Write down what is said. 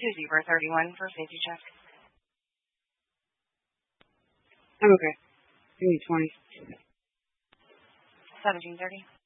2-0-31 for safety check. I'm okay. Give me 20. 1730.